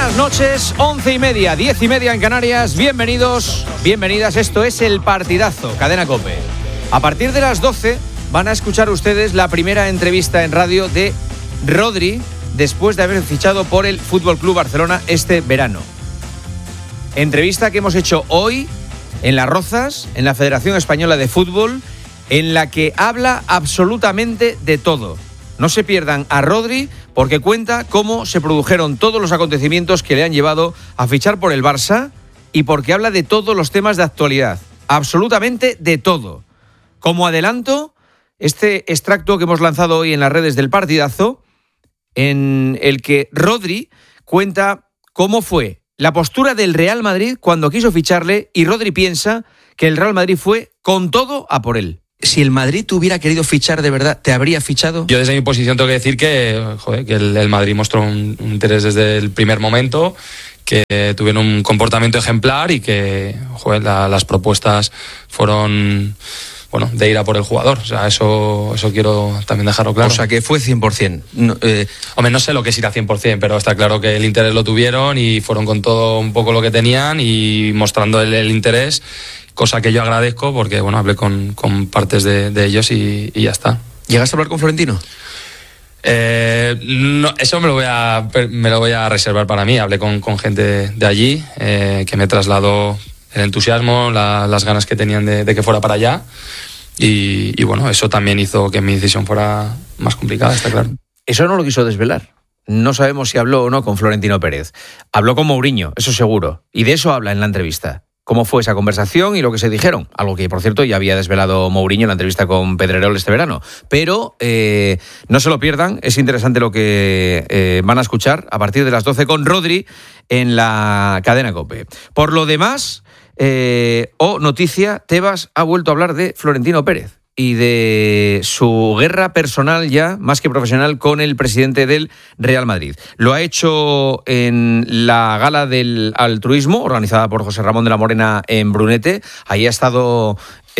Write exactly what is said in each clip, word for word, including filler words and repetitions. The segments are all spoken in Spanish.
buenas noches, once y media, diez y media en Canarias. Bienvenidos, bienvenidas. Esto es El Partidazo, Cadena COPE. A partir de las doce van a escuchar ustedes la primera entrevista en radio de Rodri después de haber fichado por el F C Barcelona este verano. Entrevista que hemos hecho hoy en Las Rozas, en la Federación Española de Fútbol, en la que habla absolutamente de todo. No se pierdan a Rodri porque cuenta cómo se produjeron todos los acontecimientos que le han llevado a fichar por el Barça y porque habla de todos los temas de actualidad. Absolutamente de todo. Como adelanto, este extracto que hemos lanzado hoy en las redes del Partidazo, en el que Rodri cuenta cómo fue la postura del Real Madrid cuando quiso ficharle, y Rodri piensa que el Real Madrid fue con todo a por él. Si el Madrid te hubiera querido fichar de verdad, ¿te habría fichado? Yo desde mi posición tengo que decir que, joder, que el, el Madrid mostró un, un interés desde el primer momento, que tuvieron un comportamiento ejemplar y que, joder, la, las propuestas fueron, bueno, de ir a por el jugador. O sea, eso, eso quiero también dejarlo claro. O sea, que fue cien por ciento. No, eh... Hombre, no sé lo que es ir a cien por ciento, pero está claro que el interés lo tuvieron y fueron con todo un poco lo que tenían y mostrando el, el interés, cosa que yo agradezco porque, bueno, hablé con, con partes de, de ellos y, y ya está. ¿Llegaste a hablar con Florentino? Eh, no, eso me lo voy a me lo voy a reservar para mí. Hablé con, con gente de allí eh, que me trasladó el entusiasmo, la, las ganas que tenían de, de que fuera para allá y, y bueno, eso también hizo que mi decisión fuera más complicada, está claro. Eso no lo quiso desvelar. No sabemos si habló o no con Florentino Pérez. Habló con Mourinho, eso seguro, y de eso habla en la entrevista. Cómo fue esa conversación y lo que se dijeron. Algo que, por cierto, ya había desvelado Mourinho en la entrevista con Pedrerol este verano. Pero eh, no se lo pierdan, es interesante lo que eh, van a escuchar a partir de las doce con Rodri en la cadena COPE. Por lo demás, eh, o oh, noticia, Tebas ha vuelto a hablar de Florentino Pérez y de su guerra personal ya, más que profesional, con el presidente del Real Madrid. Lo ha hecho en la Gala del Altruismo, organizada por José Ramón de la Morena en Brunete. Ahí ha estado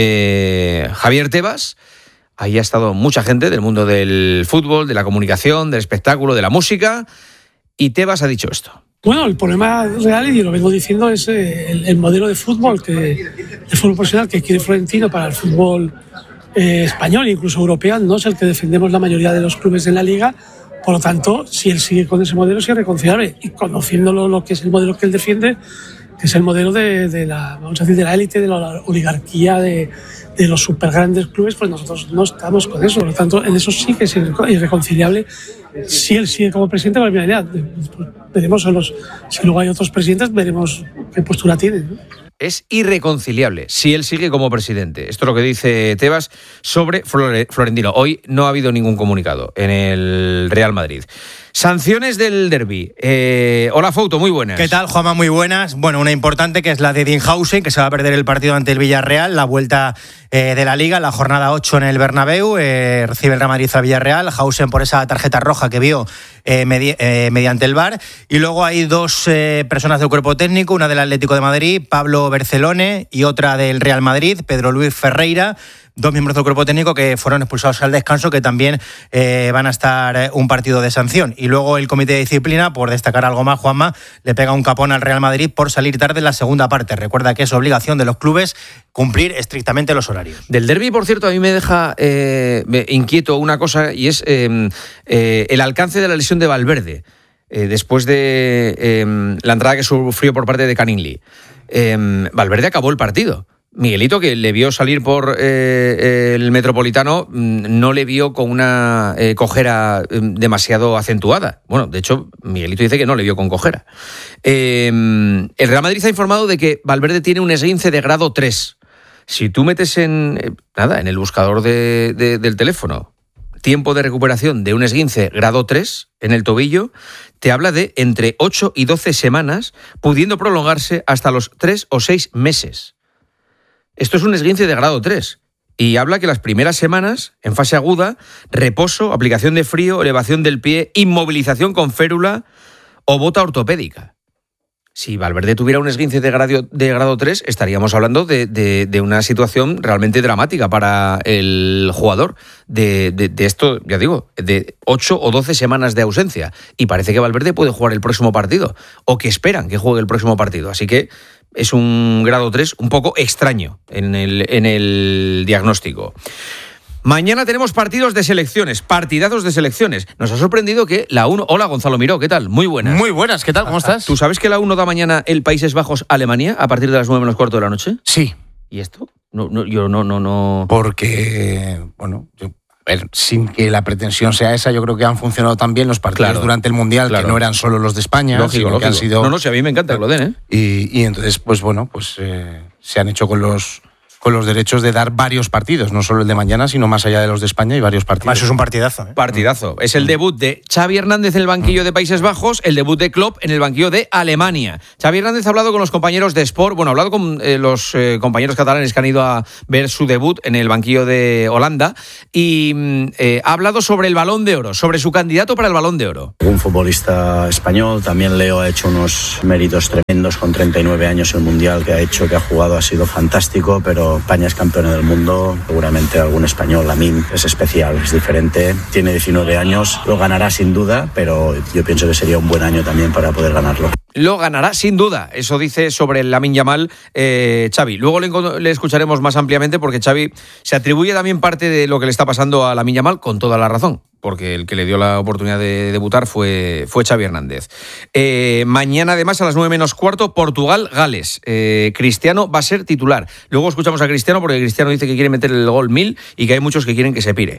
eh, Javier Tebas, ahí ha estado mucha gente del mundo del fútbol, de la comunicación, del espectáculo, de la música, y Tebas ha dicho esto. Bueno, el problema real, y lo vengo diciendo, es el, el modelo de fútbol, que, de fútbol profesional que quiere Florentino para el fútbol Eh, español e incluso europeo, no es el que defendemos la mayoría de los clubes en la liga. Por lo tanto, si él sigue con ese modelo, es irreconciliable, y conociéndolo lo que es el modelo que él defiende, que es el modelo de, de la, vamos a decir, de la élite, de la oligarquía, de, de los super grandes clubes, pues nosotros no estamos con eso. Por lo tanto, en eso sí que es irreconciliable. Si él sigue como presidente, para mi idea, veremos a los, si luego hay otros presidentes, veremos qué postura tienen, ¿no? Es irreconciliable si él sigue como presidente. Esto es lo que dice Tebas sobre Florentino. Hoy no ha habido ningún comunicado en el Real Madrid. Sanciones del derbi. Eh, hola, Fouto, muy buenas. ¿Qué tal, Juanma? Muy buenas. Bueno, una importante que es la de Dinhausen, que se va a perder el partido ante el Villarreal, la vuelta eh, de la Liga, la jornada ocho en el Bernabéu. Eh, recibe el Real Madrid a Villarreal. Hausen por esa tarjeta roja que vio eh, medi- eh, mediante el V A R. Y luego hay dos eh, personas del cuerpo técnico, una del Atlético de Madrid, Pablo Bercelone, y otra del Real Madrid, Pedro Luis Ferreira. Dos miembros del cuerpo técnico que fueron expulsados al descanso, que también eh, van a estar un partido de sanción. Y luego el comité de disciplina, por destacar algo más, Juanma, le pega un capón al Real Madrid por salir tarde en la segunda parte. Recuerda que es obligación de los clubes cumplir estrictamente los horarios. Del derbi, por cierto, a mí me deja eh, me inquieto una cosa, y es eh, eh, el alcance de la lesión de Valverde eh, después de eh, la entrada que sufrió por parte de Caningli. Eh, Valverde acabó el partido. Miguelito, que le vio salir por eh, el Metropolitano, no le vio con una eh, cojera demasiado acentuada. Bueno, de hecho, Miguelito dice que no le vio con cojera. Eh, el Real Madrid ha informado de que Valverde tiene un esguince de grado tres. Si tú metes en eh, nada en el buscador de, de, del teléfono tiempo de recuperación de un esguince grado tres en el tobillo, te habla de entre ocho y doce semanas, pudiendo prolongarse hasta los tres o seis meses. Esto es un esguince de grado tres y habla que las primeras semanas, en fase aguda, reposo, aplicación de frío, elevación del pie, inmovilización con férula o bota ortopédica. si Valverde tuviera un esguince de grado, de grado tres, estaríamos hablando de, de, de una situación realmente dramática para el jugador. De, de, de esto, ya digo, de ocho o doce semanas de ausencia. Y parece que Valverde puede jugar el próximo partido, o que esperan que juegue el próximo partido. Así que es un grado tres un poco extraño en el, en el diagnóstico. Mañana tenemos partidos de selecciones, partidazos de selecciones. Nos ha sorprendido que la uno... Hola, Gonzalo Miró, ¿qué tal? Muy buenas. Muy buenas, ¿qué tal? ¿Cómo estás? ¿Tú sabes que la uno da mañana el Países Bajos-Alemania a partir de las nueve menos cuarto de la noche? Sí. ¿Y esto? No, no, yo no, no, no... Porque, bueno, yo, a ver, sin que la pretensión sea esa, yo creo que han funcionado tan bien los partidos Claro, durante el Mundial, claro. que no eran solo los de España, Lógico, sino lógico. que han sido... No, no, si a mí me encanta que lo den, ¿eh? Y, y entonces, pues bueno, pues eh, se han hecho con los... con los derechos de dar varios partidos, no solo el de mañana, sino más allá de los de España y varios partidos. Eso es un partidazo. ¿eh? Partidazo. Es el debut de Xavi Hernández en el banquillo de Países Bajos, el debut de Klopp en el banquillo de Alemania. Xavi Hernández ha hablado con los compañeros de Sport, bueno, ha hablado con eh, los eh, compañeros catalanes que han ido a ver su debut en el banquillo de Holanda y eh, ha hablado sobre el Balón de Oro, sobre su candidato para el Balón de Oro. Un futbolista español, también Leo ha hecho unos méritos tremendos con treinta y nueve años. El Mundial que ha hecho, que ha jugado, ha sido fantástico, pero España es campeona del mundo, seguramente algún español, Lamine, es especial, es diferente, tiene diecinueve años, lo ganará sin duda, pero yo pienso que sería un buen año también para poder ganarlo. Lo ganará sin duda, eso dice sobre el Lamine Yamal eh, Xavi. Luego le, le escucharemos más ampliamente porque Xavi se atribuye también parte de lo que le está pasando a Lamine Yamal con toda la razón, porque el que le dio la oportunidad de debutar fue, fue Xavi Hernández. Eh, mañana además a las nueve menos cuarto, Portugal-Gales. Eh, Cristiano va a ser titular. Luego escuchamos a Cristiano porque Cristiano dice que quiere meter el gol mil y que hay muchos que quieren que se pire.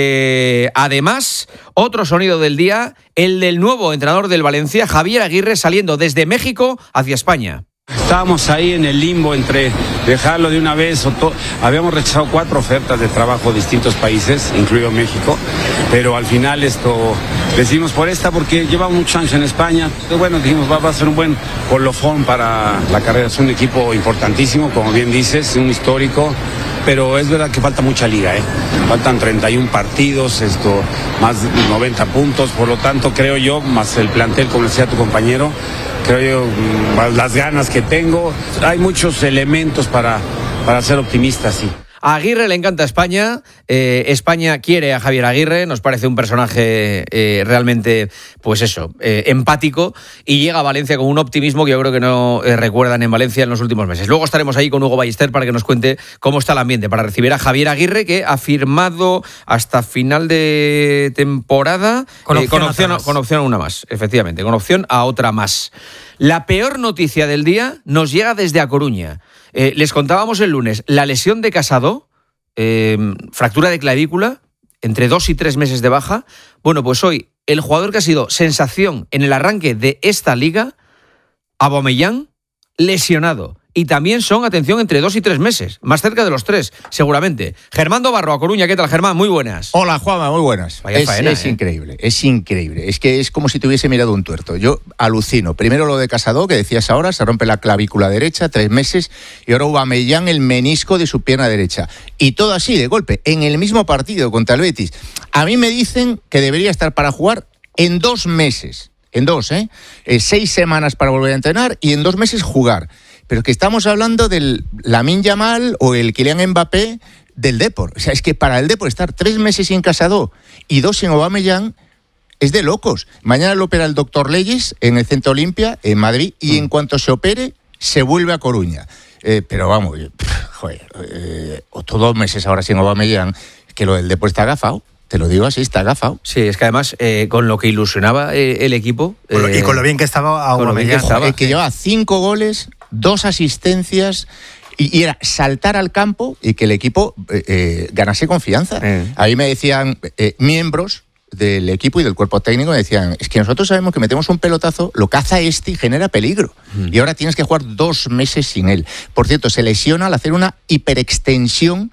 Eh, además, otro sonido del día, el del nuevo entrenador del Valencia, Javier Aguirre, saliendo desde México hacia España. Estábamos ahí en el limbo entre dejarlo de una vez o todo. Habíamos rechazado cuatro ofertas de trabajo de distintos países, incluido México, pero al final esto decidimos por esta porque llevamos muchos años en España. Entonces, bueno, dijimos va, va a ser un buen colofón para la carrera. Es un equipo importantísimo, como bien dices, un histórico, pero es verdad que falta mucha liga, ¿eh? Faltan treinta y uno partidos, esto, más de noventa puntos, por lo tanto creo yo, más el plantel, como decía tu compañero, creo yo, las ganas que tengo, hay muchos elementos para, para ser optimista, sí. A Aguirre le encanta España, eh, España quiere a Javier Aguirre, nos parece un personaje eh, realmente, pues eso, eh, empático, y llega a Valencia con un optimismo que yo creo que no eh, recuerdan en Valencia en los últimos meses. Luego estaremos ahí con Hugo Ballester para que nos cuente cómo está el ambiente para recibir a Javier Aguirre, que ha firmado hasta final de temporada con opción, eh, con, opción, a más. con opción a una más, efectivamente, con opción a otra más. La peor noticia del día nos llega desde A Coruña. Eh, les contábamos el lunes la lesión de Casado, eh, fractura de clavícula, entre dos y tres meses de baja. Bueno, pues hoy el jugador que ha sido sensación en el arranque de esta liga, Aubameyang, lesionado. Y también son, atención, entre dos y tres meses, más cerca de los tres, seguramente. Germán Dobarro, A Coruña, ¿qué tal, Germán? Muy buenas. Hola, Juanma, muy buenas. Vaya es faena, es ¿eh? increíble, es increíble. Es que es como si te hubiese mirado un tuerto. Yo alucino. Primero lo de Casado, que decías ahora, se rompe la clavícula derecha, tres meses, y ahora Aubameyang el menisco de su pierna derecha. Y todo así, de golpe, en el mismo partido contra el Betis. A mí me dicen que debería estar para jugar en dos meses. En dos, ¿eh? eh seis semanas para volver a entrenar y en dos meses jugar. Pero que estamos hablando del Lamine Yamal o el Kylian Mbappé del Depor. O sea, es que para el Depor estar tres meses sin Casado y dos sin Aubameyang es de locos. Mañana lo opera el doctor Leyes en el Centro Olimpia, en Madrid, y en cuanto se opere, se vuelve a Coruña. Eh, pero vamos, joder, eh, otros dos meses ahora sin Aubameyang, que lo del Depor está agafado. Te lo digo así, está agafado. Sí, es que además, eh, con lo que ilusionaba eh, el equipo... Eh, y con lo bien que estaba Aubameyang. Que, que llevaba cinco goles, dos asistencias, y, y era saltar al campo y que el equipo eh, eh, ganase confianza. Eh. A mí me decían eh, miembros del equipo y del cuerpo técnico, me decían, es que nosotros sabemos que metemos un pelotazo, lo caza este y genera peligro. Mm. Y ahora tienes que jugar dos meses sin él. Por cierto, se lesiona al hacer una hiperextensión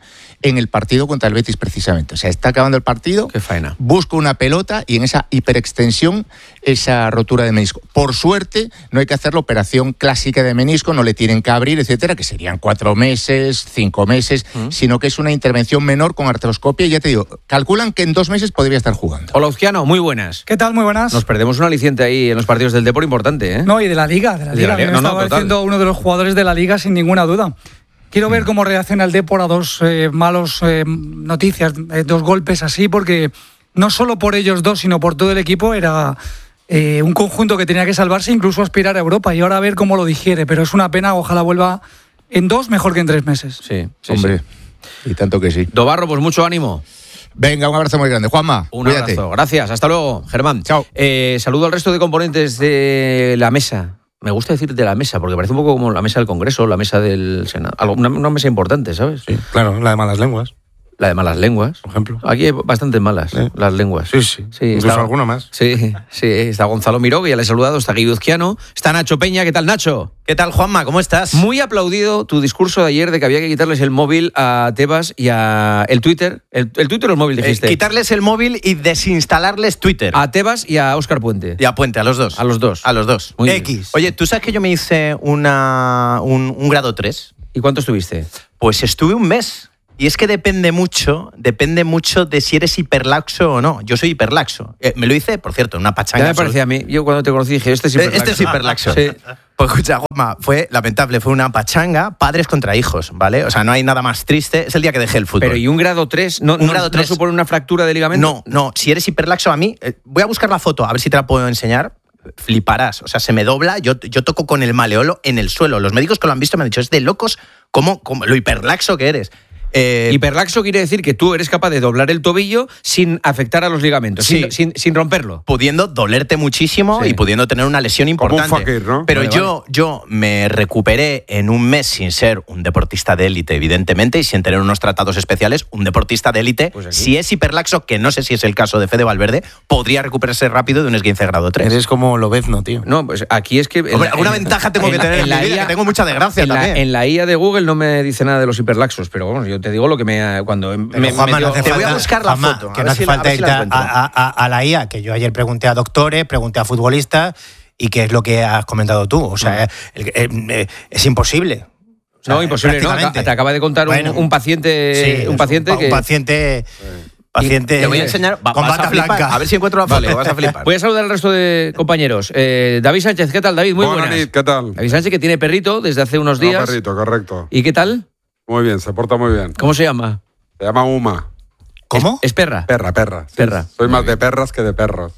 en el partido contra el Betis precisamente. O sea, está acabando el partido, qué faena. Busca una pelota y en esa hiperextensión, esa rotura de menisco. Por suerte, no hay que hacer la operación clásica de menisco, no le tienen que abrir, etcétera, que serían cuatro meses, cinco meses, ¿Mm? sino que es una intervención menor con artroscopia y ya te digo, calculan que en dos meses podría estar jugando. Hola, Uzquiano, muy buenas. ¿Qué tal? Muy buenas. Nos perdemos un aliciente ahí en los partidos del Depor importante, ¿eh? No, y de la Liga, de la Liga. De la Liga. Me no, estaba no, diciendo uno de los jugadores de la Liga sin ninguna duda. Quiero ver cómo reacciona el Depor a dos eh, malos eh, noticias, eh, dos golpes así, porque no solo por ellos dos, sino por todo el equipo era eh, un conjunto que tenía que salvarse, incluso aspirar a Europa, y ahora a ver cómo lo digiere. Pero es una pena, ojalá vuelva en dos mejor que en tres meses. Sí, sí hombre, sí. Y tanto que sí. Dobarro, pues mucho ánimo. Venga, un abrazo muy grande. Juanma, un cuídate. abrazo. Gracias, hasta luego, Germán. Chao. Eh, saludo al resto de componentes de la mesa. Me gusta decir de la mesa, porque parece un poco como la mesa del Congreso, la mesa del Senado. Una, una mesa importante, ¿sabes? Sí, claro, la de malas lenguas. La de malas lenguas. Por ejemplo. Aquí hay bastantes malas, ¿eh? Las lenguas. Sí, sí. sí Incluso está, alguna más. Sí, sí. Está Gonzalo Miró, que ya le he saludado. Está Guido Uzquiano. Está Nacho Peña. ¿Qué tal, Nacho? ¿Qué tal, Juanma? ¿Cómo estás? Muy aplaudido tu discurso de ayer de que había que quitarles el móvil a Tebas y a el Twitter. ¿El, el Twitter o el móvil dijiste? Eh, quitarles el móvil y desinstalarles Twitter. A Tebas y a Óscar Puente. Y a Puente, a los dos. A los dos. A los dos. Muy X. Bien. Oye, ¿tú sabes que yo me hice una, un, un grado tres? ¿Y cuánto estuviste? Pues estuve un mes. Y es que depende mucho, depende mucho de si eres hiperlaxo o no. Yo soy hiperlaxo. Eh, me lo hice, por cierto, en una pachanga. Ya me parecía a mí. Yo cuando te conocí dije, este es hiperlaxo. Este es hiperlaxo. Sí. Pues escucha, Juanma, fue lamentable. Fue una pachanga, padres contra hijos, ¿vale? O sea, no hay nada más triste. Es el día que dejé el fútbol. Pero ¿y un grado tres? ¿No, un no, grado tres. ¿No supone una fractura de ligamento? No, no. Si eres hiperlaxo, a mí... Eh, voy a buscar la foto, a ver si te la puedo enseñar. Fliparás. O sea, se me dobla, yo, yo toco con el maleolo en el suelo. Los médicos que lo han visto me han dicho, es de locos cómo, cómo, lo hiperlaxo que eres. Eh, Hiperlaxo quiere decir que tú eres capaz de doblar el tobillo sin afectar a los ligamentos, sí. sin, sin, sin romperlo. Pudiendo dolerte muchísimo sí. y pudiendo tener una lesión importante. Como un fakir, ¿no? Pero vale, yo, vale. yo me recuperé en un mes sin ser un deportista de élite, evidentemente, y sin tener unos tratados especiales. Un deportista de élite, pues si es hiperlaxo, que no sé si es el caso de Fede Valverde, podría recuperarse rápido de un esguince grado tres. Eres como Lobezno, tío. No, pues aquí es que... Hombre, alguna en, ventaja tengo en, que tener en, en la mi vida, I A, que tengo mucha desgracia en también. La, en la I A de Google no me dice nada de los hiperlaxos, pero bueno, yo te digo lo que me ha... Cuando me, Juanma, me dio, no hace te falta, voy a buscar la Juanma, foto. Que no hace si falta ir si a, a, a, a la I A, que yo ayer pregunté a doctores, pregunté a futbolistas, y qué es lo que has comentado tú. O sea, no. el, el, el, es imposible. O sea, no, imposible, no. Te acaba de contar bueno, un, un paciente, sí, un paciente un, que... Un paciente... Paciente, te voy a enseñar, va, con vas bata a flipar, blanca. A ver si encuentro la foto, vale. Vas a flipar. Voy a saludar al resto de compañeros. Eh, David Sánchez, ¿qué tal, David? Muy buenas. Buenas, ¿qué tal? David Sánchez, que tiene perrito desde hace unos días. No, perrito, correcto. ¿Y qué tal? Muy bien, se porta muy bien. ¿Cómo se llama? Se llama Uma. ¿Cómo? ¿Es, es perra? Perra, perra. Sí, perra. Soy más de perras que de perros.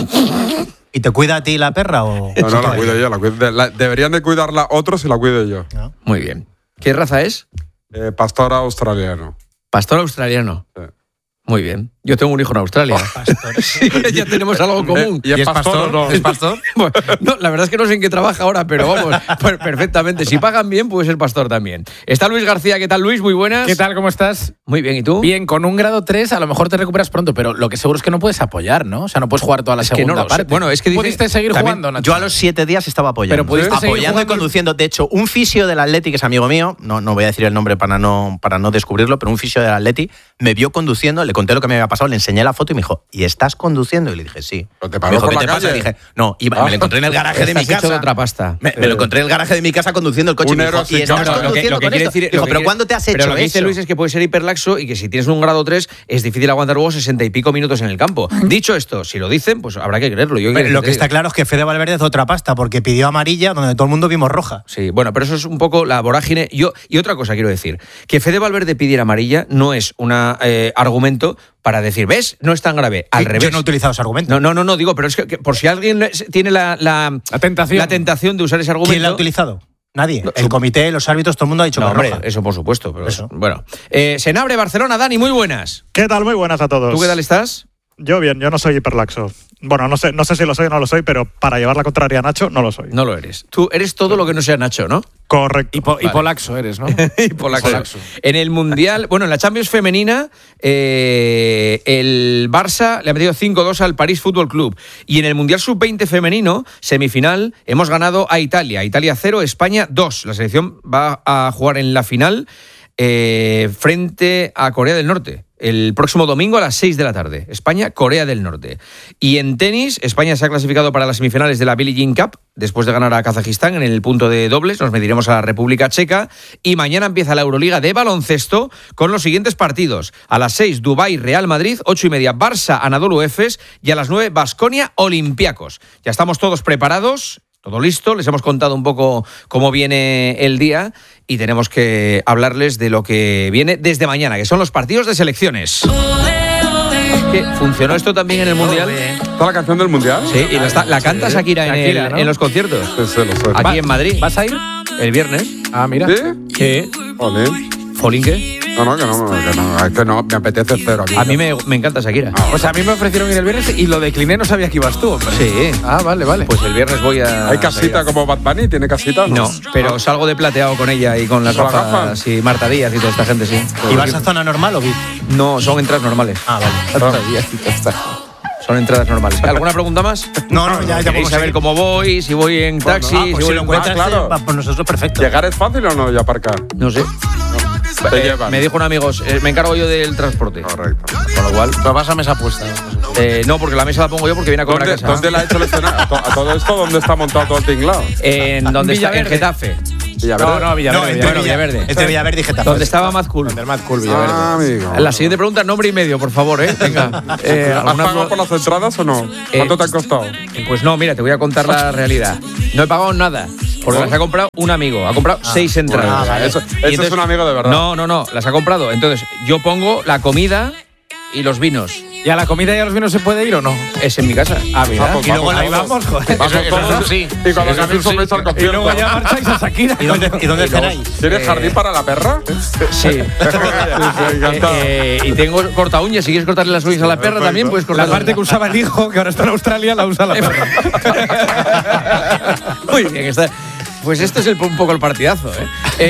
¿Y te cuida a ti la perra o...? No, no, la cuido yo. La cuido, de, la, deberían de cuidarla otros y la cuido yo. ¿No? Muy bien. ¿Qué raza es? Eh, pastor australiano. Pastor australiano. Sí. Muy bien. Yo tengo un hijo en Australia. Oh, sí, ya tenemos algo común. ¿Y es, ¿Y es pastor, pastor o no? ¿Es pastor? Bueno, no, la verdad es que no sé en qué trabaja ahora, pero vamos, perfectamente. Si pagan bien, puede ser pastor también. Está Luis García. ¿Qué tal, Luis? Muy buenas. ¿Qué tal? ¿Cómo estás? Muy bien. ¿Y tú? Bien, con un grado tres a lo mejor te recuperas pronto, pero lo que seguro es que no puedes apoyar, ¿no? O sea, no puedes jugar toda la es segunda que no parte. Bueno, es que dice, ¿Pudiste seguir también, jugando, Nacho? Yo a los siete días estaba apoyando. Pero pudiste ¿Sí? seguir apoyando jugando y conduciendo. De hecho, un fisio del Atleti, que es amigo mío, no, no voy a decir el nombre para no, para no descubrirlo, pero un fisio del Atleti me vio conduciendo, le conté lo que me había pasado, le enseñé la foto y me dijo, ¿y estás conduciendo? Y le dije, sí. ¿Pero te paró me dijo, por ¿qué la te calle? pasa? Y dije, no, iba, Ah. me lo encontré en el garaje de mi Estás hecho casa. de otra pasta. Me, me lo encontré en el garaje de mi casa conduciendo el coche. Un Y me dijo, héroe ¿y sin estás cámara. lo que, conduciendo lo que con quiere esto? decir, Dijo, lo que ¿pero quiere- cuándo te has hecho Pero lo que dice eso? Luis es que puede ser hiperlaxo y que si tienes un grado tres es difícil aguantar luego sesenta y pico minutos en el campo. Dicho esto, si lo dicen, pues habrá que creerlo. Yo Pero lo que te está digo. claro es que Fede Valverde es otra pasta, porque pidió amarilla donde todo el mundo vimos roja. Sí, bueno, pero eso es un poco la vorágine. Yo, y otra cosa quiero decir, que Fede Valverde pidiera amarilla no es un eh, argumento para decir, ¿ves? No es tan grave. Al Sí, revés. Yo no he utilizado ese argumento. No, no, no, no, digo, pero es que, que por si alguien tiene la, la, La tentación. la tentación de usar ese argumento. ¿Quién la ha utilizado? Nadie. No, el comité, los árbitros, todo el mundo ha dicho No, que hombre, roja. eso por supuesto. Pero Eso. Bueno, eh, Senabre, Barcelona, Dani, muy buenas. ¿Qué tal? Muy buenas a todos. ¿Tú qué tal estás? Yo bien, yo no soy hiperlaxo. Bueno, no sé, no sé si lo soy o no lo soy, pero para llevar la contraria a Nacho, no lo soy. No lo eres. Tú eres todo lo que no sea Nacho, ¿no? Correcto. Hipo, Vale. Hipolaxo eres, ¿no? y polaxo. Polaxo. En el Mundial, bueno, en la Champions femenina, eh, el Barça le ha metido cinco dos al París Fútbol Club. Y en el Mundial sub veinte femenino, semifinal, hemos ganado a Italia. Italia cero, España dos. La selección va a jugar en la final eh, frente a Corea del Norte. El próximo domingo a las seis de la tarde. España, Corea del Norte. Y en tenis, España se ha clasificado para las semifinales de la Billie Jean Cup, después de ganar a Kazajistán en el punto de dobles. Nos mediremos a la República Checa. Y mañana empieza la Euroliga de baloncesto con los siguientes partidos. A las seis, Dubái, Real Madrid. Ocho y media, Barça, Anadolu Efes. Y a las nueve, Baskonia, Olympiacos. Ya estamos todos preparados. Todo listo, les hemos contado un poco cómo viene el día y tenemos que hablarles de lo que viene desde mañana, que son los partidos de selecciones. ¿Qué? ¿Funcionó esto también en el Mundial? ¿Toda la canción del Mundial? Sí, y la, está, la canta Sí. Shakira, en, Shakira, el- ¿no? en los conciertos. Sí, sí, lo sé. Aquí Va- en Madrid. ¿Vas a ir? El viernes. Ah, mira. ¿Sí? ¿Qué? Jolín. ¿Jolín qué? No, no, que no, que no, es que no, me apetece cero. A mí me, me encanta Shakira. O sea, a mí me ofrecieron ir el viernes y lo decliné, no sabía que ibas tú, hombre. Sí. Ah, vale, vale. Pues el viernes voy a... ¿Hay casita como Bad Bunny? ¿Tiene casita? No, pero salgo de plateado con ella y con las ¿Con las gafas gafas? y Marta Díaz y toda esta gente, sí. ¿Y vas a zona normal o V I P? No, son entradas normales. Ah, vale. Son entradas normales. ¿Alguna pregunta más? No, no, ya, ya ¿Queréis podemos saber seguir. cómo voy? Si voy en taxi, Ah, si pues voy si lo en encuentras, Ah, claro. eh, va por nosotros perfecto. ¿Llegar es fácil o no y aparcar? No sé. Te Eh, llevan. me dijo un amigo, eh, me encargo yo del transporte. Correcto. Con lo cual, Pero vas a mesa puesta. eh, no, porque la mesa la pongo yo porque viene a comer ¿Dónde, a casa. ¿Dónde la ha hecho el escenario? A, to- a todo esto, ¿dónde está montado todo el tinglado? En donde está, en Villaverde. Getafe. Villaverde. No, no, Villaverde. No, entre Bueno, Villa- Villaverde. entre Villaverde y Getafe. Donde estaba Mad Cool. Del Mad Cool, Villaverde. Ah, amigo. La siguiente pregunta, nombre y medio, por favor, ¿eh? Venga. Eh, ¿Has ¿alguna pagado pro- por las entradas o no? Eh, ¿Cuánto te han costado? Pues no, mira, te voy a contar la realidad. No he pagado nada. Porque ¿No? las ha comprado un amigo. Ha comprado seis entradas. Ah, vale. Eso- Y eso entonces- es un amigo de verdad. No, no, no. Las ha comprado. Entonces, yo pongo la comida y los vinos. ¿Y a la comida y a los vinos se puede ir o no? Es en mi casa. Ah, mira. Ah, pues y luego vamos ahí todos. vamos, joder. Vamos todos sí. y con los amigos vais al Y concierto. luego ya marcháis a Shakira. ¿Y dónde, ¿y dónde cenáis? ¿Tienes Eh, jardín para la perra? Sí. encantado. Eh, eh, y tengo corta uñas. Si quieres cortarle las uñas a la perra Perfecto. también, puedes La cortar parte que usaba el hijo, que ahora está en Australia, la usa la perra. Muy bien, está. Pues esto es el- un poco el partidazo, ¿eh?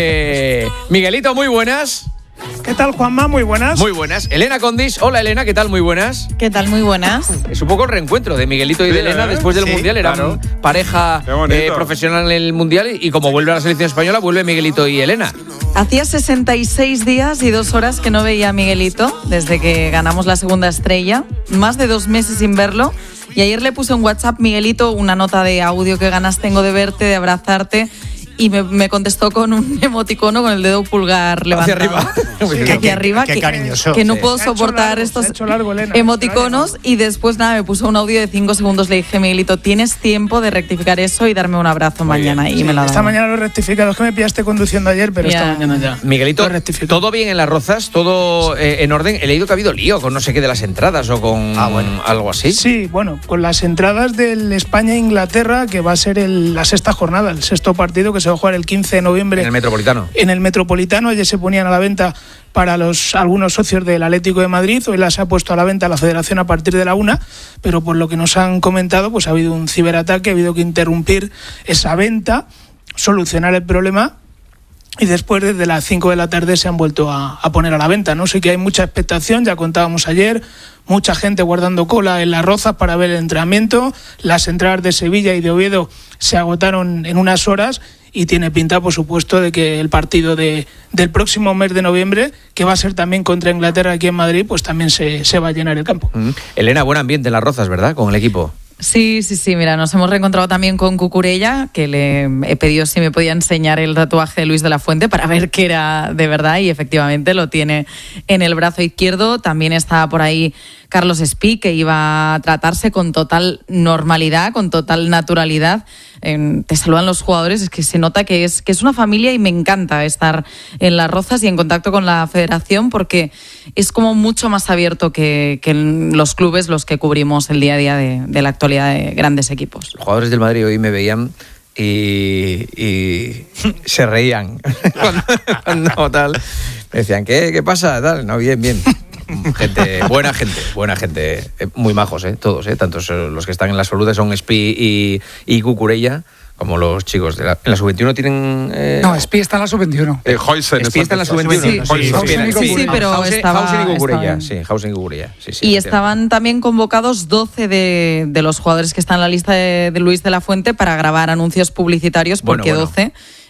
Eh, Miguelito, muy buenas. ¿Qué tal, Juanma? Muy buenas. Muy buenas. Elena Condis. Hola, Elena, ¿qué tal? Muy buenas. ¿Qué tal? Muy buenas. Es un poco el reencuentro de Miguelito y Sí, de Elena ¿eh? después del Sí, Mundial. Eran claro. pareja Qué bonito. eh, profesional en el Mundial y, y como vuelve a la selección española, vuelve Miguelito y Elena. Hacía sesenta y seis días y dos horas que no veía a Miguelito desde que ganamos la segunda estrella. Más de dos meses sin verlo. Y ayer le puse un WhatsApp, Miguelito, una nota de audio, qué ganas tengo de verte, de abrazarte. Y me, me contestó con un emoticono con el dedo pulgar levantado. arriba. Que hacia arriba. Qué que, cariñoso. que no Sí. puedo Se ha hecho soportar largo, estos se ha hecho largo, Elena. emoticonos. Y después, nada, me puso un audio de cinco segundos. Le dije, Miguelito, tienes tiempo de rectificar eso y darme un abrazo mañana. Y me lo ha Esta dado. mañana lo he rectificado. Es que me pillaste conduciendo ayer, pero Ya. esta mañana ya. Miguelito, Lo rectifico. ¿todo bien en las Rozas? ¿Todo eh, en orden? He leído que ha habido lío con no sé qué de las entradas o con algo así. Sí, bueno, con las entradas del España-Inglaterra, que va a ser el- la sexta jornada, el sexto partido que se va a jugar el quince de noviembre En el Metropolitano. en el Metropolitano. Ayer se ponían a la venta para los algunos socios del Atlético de Madrid. Hoy las ha puesto a la venta la Federación a partir de la una, pero por lo que nos han comentado, pues ha habido un ciberataque, ha habido que interrumpir esa venta, solucionar el problema. Y después, desde las cinco de la tarde, se han vuelto a, a poner a la venta, ¿no? Sí que hay mucha expectación, ya contábamos ayer, mucha gente guardando cola en las Rozas para ver el entrenamiento. Las entradas de Sevilla y de Oviedo se agotaron en unas horas y tiene pinta, por supuesto, de que el partido de, del próximo mes de noviembre, que va a ser también contra Inglaterra aquí en Madrid, pues también se, se va a llenar el campo. Mm. Elena, buen ambiente en las Rozas, ¿verdad? Con el equipo. Sí, sí, sí, mira, nos hemos reencontrado también con Cucurella, que le he pedido si me podía enseñar el tatuaje de Luis de la Fuente para ver que era de verdad y efectivamente lo tiene en el brazo izquierdo. También está por ahí Carlos Espí, que iba a tratarse con total normalidad, con total naturalidad. Eh, te saludan los jugadores, es que se nota que es, que es una familia y me encanta estar en Las Rozas y en contacto con la federación porque es como mucho más abierto que, que en los clubes los que cubrimos el día a día de, de la actualidad de grandes equipos. Los jugadores del Madrid hoy me veían y, y se reían cuando, cuando tal. Me decían, ¿qué, qué pasa? Tal. No, bien, bien. Gente, buena gente, buena gente, eh, muy majos, eh, todos, eh, tantos los que están en la absoluta son Espi y, y Cucurella, como los chicos de la, en la sub veintiuno tienen... Eh, No, Espi está en la sub veintiuno. Eh, Hoysen. Espi está en la sub veintiuno. Sí, Sí, sí, sí, sí, sí, pero Hausen- estaba- Hausen y Cucurella, estaban- sí, Hausen y Cucurella. Sí, sí, Y efectivamente. estaban también convocados doce de, de los jugadores que están en la lista de, de Luis de la Fuente para grabar anuncios publicitarios, Bueno, porque bueno. doce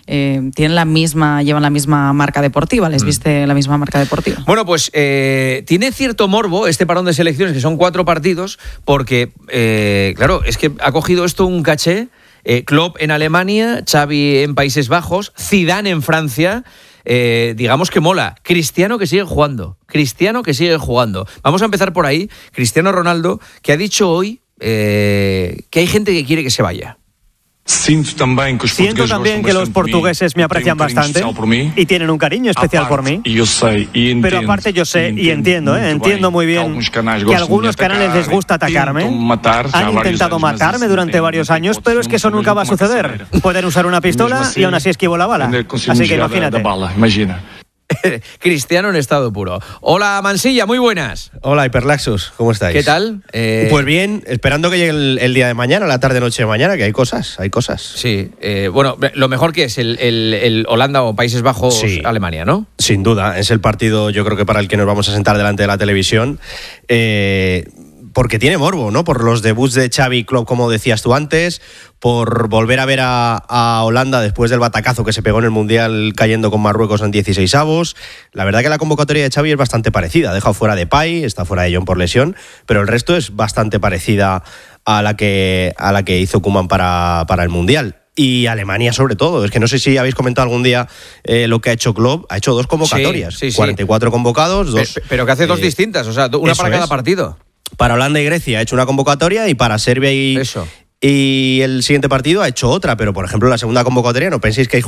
eh, tienen la misma, llevan la misma marca deportiva, les mm. viste la misma marca deportiva. Bueno, pues eh, tiene cierto morbo este parón de selecciones, que son cuatro partidos, porque, eh, claro, es que ha cogido esto un caché. Eh, Klopp en Alemania, Xavi en Países Bajos, Zidane en Francia. Eh, digamos que mola. Cristiano que sigue jugando. Cristiano que sigue jugando. Vamos a empezar por ahí. Cristiano Ronaldo, que ha dicho hoy eh, que hay gente que quiere que se vaya. Siento también que los portugueses me aprecian bastante y tienen un cariño especial por mí. Pero aparte yo sé y entiendo, ¿eh? entiendo muy bien que a algunos canales les gusta atacarme. Han intentado matarme durante varios años, pero es que eso nunca va a suceder. Pueden usar una pistola y aún así esquivo la bala. Así que imagínate. Cristiano en estado puro. Hola Mansilla, muy buenas. Hola Hiperlaxus, ¿cómo estáis? ¿Qué tal? Eh... Pues bien, esperando que llegue el, el día de mañana, la tarde noche de mañana, que hay cosas, hay cosas. Sí, eh, bueno, lo mejor que es el, el, el Holanda o Países Bajos, sí, Alemania, ¿no? Sin duda, es el partido yo creo que para el que nos vamos a sentar delante de la televisión. Eh... Porque tiene morbo, ¿no? Por los debuts de Xavi y Klopp, como decías tú antes, por volver a ver a, a Holanda después del batacazo que se pegó en el Mundial cayendo con Marruecos en dieciseisavos. La verdad que la convocatoria de Xavi es bastante parecida. Ha dejado fuera de Depay, está fuera de John por lesión, pero el resto es bastante parecida a la que, a la que hizo Koeman para, para el Mundial. Y Alemania sobre todo, es que no sé si habéis comentado algún día eh, lo que ha hecho Klopp, ha hecho dos convocatorias, sí, sí, sí. cuarenta y cuatro convocados, dos... Pero, pero que hace dos eh, distintas, o sea, una para cada es. partido. Para Holanda y Grecia ha hecho una convocatoria y para Serbia y, Eso. y el siguiente partido ha hecho otra, pero por ejemplo la segunda convocatoria no penséis que